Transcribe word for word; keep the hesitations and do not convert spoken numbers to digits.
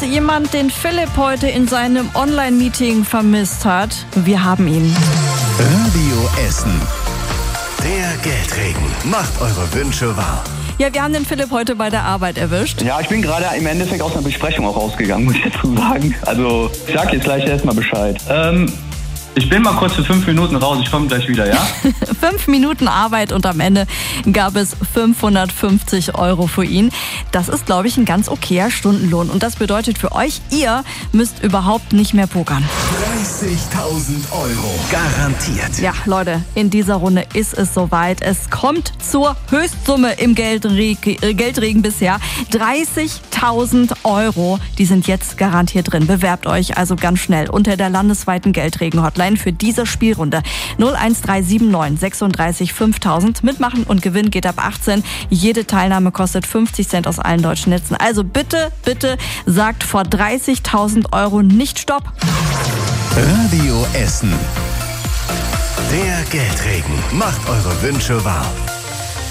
jemand den Philipp heute in seinem Online-Meeting vermisst hat, wir haben ihn. Radio Essen. Der Geldregen macht eure Wünsche wahr. Ja, wir haben den Philipp heute bei der Arbeit erwischt. Ja, ich bin gerade im Endeffekt aus einer Besprechung auch rausgegangen, muss ich dazu sagen. Also, ich sag jetzt gleich erstmal Bescheid. Ähm, ich bin mal kurz für fünf Minuten raus, ich komme gleich wieder, ja? Fünf Minuten Arbeit und am Ende gab es fünfhundertfünfzig Euro für ihn. Das ist, glaube ich, ein ganz okayer Stundenlohn. Und das bedeutet für euch, ihr müsst überhaupt nicht mehr pokern. dreißigtausend Euro. Garantiert. Ja, Leute, in dieser Runde ist es soweit. Es kommt zur Höchstsumme im Geldregen, äh, Geldregen bisher. dreißigtausend Euro, die sind jetzt garantiert drin. Bewerbt euch also ganz schnell unter der landesweiten Geldregen-Hotline für diese Spielrunde. null eins drei sieben neun sechsunddreißig fünftausend. Mitmachen und Gewinn geht ab achtzehn. Jede Teilnahme kostet fünfzig Cent aus allen deutschen Netzen. Also bitte, bitte sagt vor dreißigtausend Euro nicht Stopp. Radio Essen. Der Geldregen macht eure Wünsche wahr.